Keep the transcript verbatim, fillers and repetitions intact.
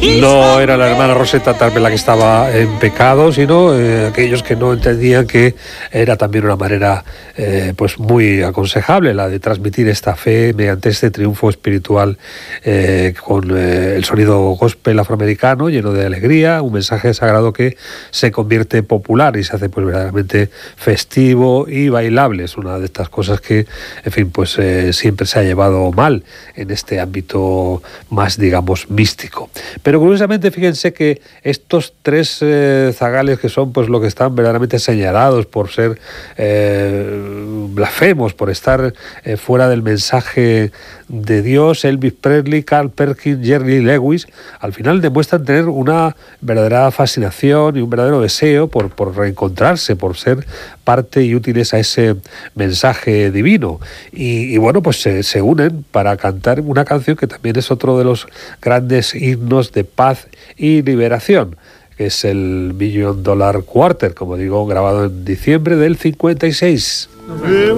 No era la hermana Rosetta tal vez la que estaba en pecado, sino eh, aquellos que no entendían que era también una manera eh, pues muy aconsejable la de transmitir esta fe mediante este triunfo espiritual eh, con eh, el sonido gospel afroamericano lleno de alegría, un mensaje sagrado que se convierte popular y se hace pues verdaderamente festivo y bailable. Es una de estas cosas que, en fin, pues eh, siempre se ha llevado mal en este ámbito más, digamos, místico. Pero curiosamente, fíjense que estos tres eh, zagales que son pues lo que están verdaderamente señalados por ser eh, blasfemos, por estar eh, fuera del mensaje de Dios, Elvis Presley, Carl Perkins, Jerry Lewis, al final demuestran tener una verdadera fascinación y un verdadero deseo por, por reencontrarse, por ser parte y útiles a ese mensaje divino. Y, y bueno, pues se, se unen para cantar una canción que también es otro de los grandes himnos de paz y liberación, que es el Million Dollar Quartet, como digo, grabado en diciembre del cincuenta y seis.